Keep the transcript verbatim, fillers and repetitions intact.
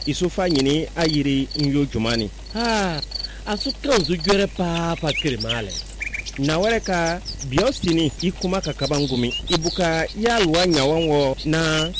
isufa ɲini a yiri nyo jumani ha asukan zu jore pa pa kirmale na wɛrɛ ka biɔ sini i kuma ka kabangumi ibuka yalwa ɲawanwɔ na